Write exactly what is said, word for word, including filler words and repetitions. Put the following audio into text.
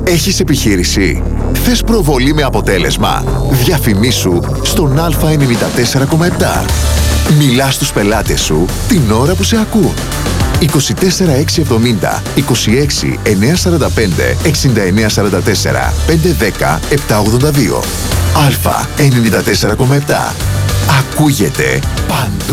Έχεις επιχείρηση? Θες προβολή με αποτέλεσμα? Διαφημίσου στον Α ενενήντα τέσσερα κόμμα επτά. Μιλάς στους πελάτες σου την ώρα που σε ακούν. είκοσι τέσσερα εξακόσια εβδομήντα, είκοσι έξι εννιακόσια σαράντα πέντε, εξήντα εννέα σαράντα τέσσερα, πεντακόσια δέκα, επτακόσια ογδόντα δύο. Α ενενήντα τέσσερα κόμμα επτά. Ακούγεται παντού.